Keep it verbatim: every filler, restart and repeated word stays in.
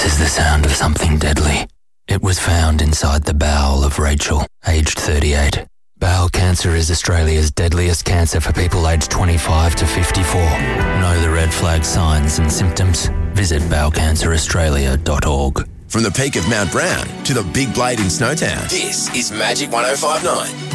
is the sound of something deadly. It was found inside the bowel of Rachel, aged thirty-eight. Bowel cancer is Australia's deadliest cancer for people aged twenty-five to fifty-four. Know the red flag signs and symptoms? Visit bowel cancer australia dot org. From the peak of Mount Brown to the Big Blade in Snowtown, this is Magic one oh five point nine.